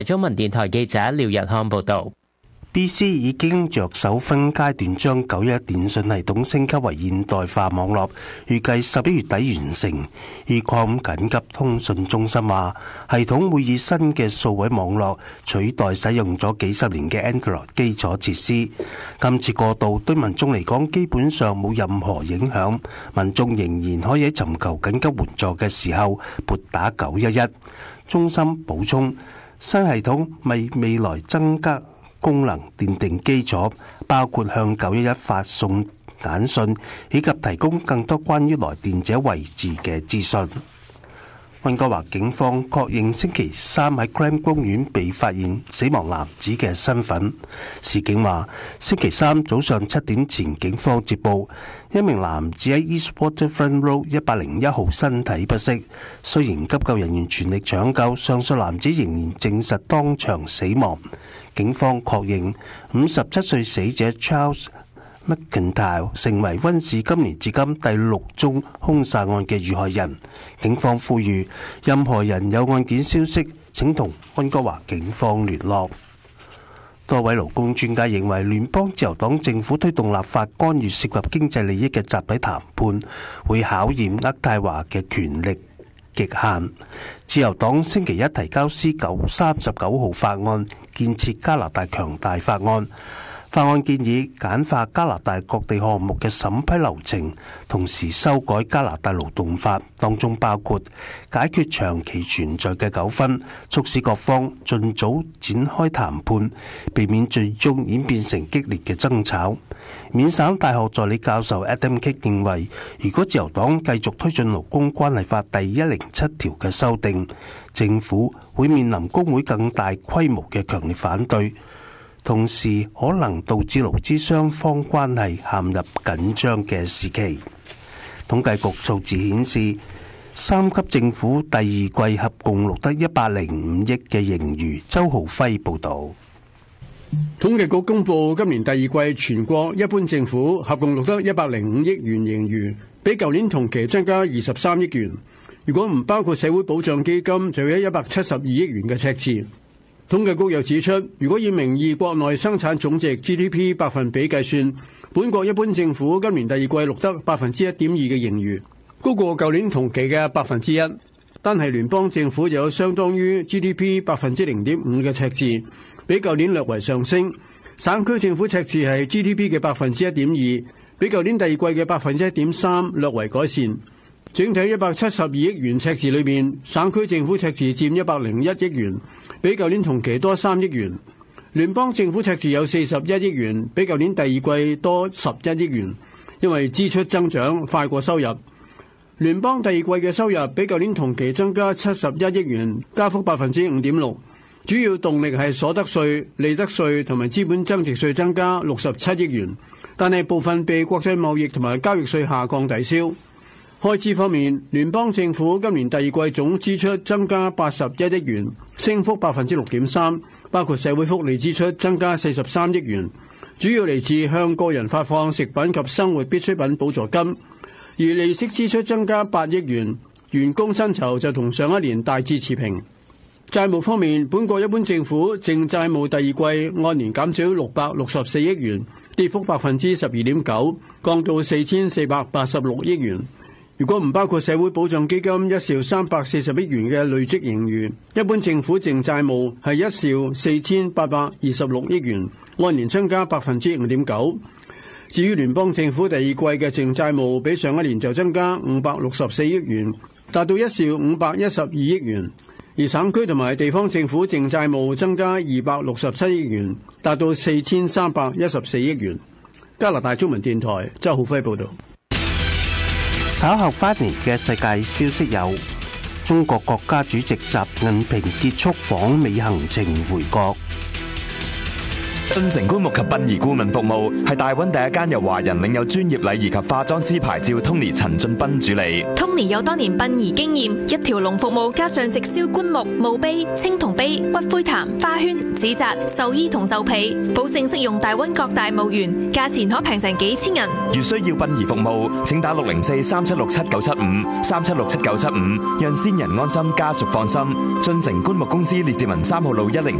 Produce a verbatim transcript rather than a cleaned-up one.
中文電台記者廖日康報道。 B C 已經着手分階段將九一一電訊系統升級為現代化網絡，預計十一月底完成。Ecom 緊急通訊中心話，系統會以新嘅數位網絡取代使用咗幾十年嘅 Android 基礎設施。今次過渡對民眾嚟講基本上冇任何影響，民眾仍然可以喺尋求緊急援助嘅時候撥打九一一。中心補充，新系統為未來增加功能奠定基礎，包括向九一一發送簡訊，以及提供更多關於來電者位置嘅資訊。溫哥華警方確認星期三喺 Grand 公園被發現死亡男子嘅身份。市警話，星期三早上七點前，警方接報一名男子喺 East Waterfront Road 一百零一號身體不適，雖然急救人員全力搶救，上述男子仍然證實當場死亡。警方確認五十七歲死者 Charles McIntyre 成為溫市今年至今第六宗兇殺案嘅遇害人。警方呼籲任何人有案件消息，請同溫哥華警方聯絡。多位勞工專家認為，聯邦自由黨政府推動立法干預涉及經濟利益嘅集體談判，會考驗渥太華嘅權力極限。自由黨星期一提交 C 九三十九號法案，建設加拿大強大法案。法案建議簡化加拿大各地項目嘅審批流程，同時修改加拿大勞動法，當中包括解決長期存在嘅糾紛，促使各方盡早展開談判，避免最終演變成激烈嘅爭吵。緬省大學助理教授 Adam Kick 認為，如果自由黨繼續推進勞工關係法第一零七條嘅修訂，政府會面臨工會更大規模嘅強烈反對，同時可能導致勞資雙方關係陷入緊張嘅時期。統計局數字顯示，三級政府第二季合共錄得一百零五億嘅盈餘。周浩輝報導。 統計局公佈今年第二季全國一般政府合共錄得一百零五億元盈餘，比舊年同期增加二十三億元。如果唔包括社會保障基金，就有一百七十二億元嘅赤字。統計局又指出，如果以名義國內生產總值 G D P 百分比計算，本國一般政府今年第二季錄得百分之一點二嘅盈餘，高過舊年同期嘅百分之一。單係聯邦政府就有相當於 G D P 百分之零點五嘅赤字，比舊年略為上升。省區政府赤字係 G D P 嘅百分之一點二，比舊年第二季嘅百分之一點三略為改善。整體一百七十二億元赤字裏面，省區政府赤字佔一百零一億元，比舊年同期多三億元。聯邦政府赤字有四十一億元，比舊年第二季多十一億元，因為支出增長快過收入。聯邦第二季嘅收入比舊年同期增加七十一億元，加幅百分之五點六。主要動力係所得稅、利得稅同埋資本增值稅增加六十七億元，但係部分被國際貿易同埋交易稅下降抵消。開支方面，聯邦政府今年第二季總支出增加八十一億元，升幅百分之六點三，包括社會福利支出增加四十三億元，主要嚟自向個人發放食品及生活必需品補助金，而利息支出增加八億元，員工薪酬就同上一年大致持平。債務方面，本國一般政府淨債務第二季按年減少六百六十四億元，跌幅百分之十二點九，降到四千四百八十六億元。如果唔包括社會保障基金一兆三百四十億元嘅累積盈餘，一般政府淨債務係一兆四千八百二十六億元，按年增加百分之五點九。至於聯邦政府第二季嘅淨債務，比上一年就增加五百六十四億元，達到一兆五百一十二億元。而省區同埋地方政府淨債務增加二百六十七億元，達到四千三百一十四億元。加拿大中文電台周浩輝報導。 稍後翻嚟嘅世界消息有：中國國家主席習近平結束訪美行程回國。 進城棺木及殯儀顧問服務係大灣第一間由華人領有專業禮儀及化妝師牌照 Tony 陳俊斌主理。 Tony 有多年殯儀經驗，一條龍服務加上直銷棺木、墓碑、青銅碑、骨灰壇、花圈、紙紮、壽衣同壽被，保證適用大灣各大墓園，價錢可平成幾千銀。 如需要殯儀服務，請打六零四三七六七九七五三七六七九七五，讓先人安心，家屬放心。進城棺木公司列治文三號路一零。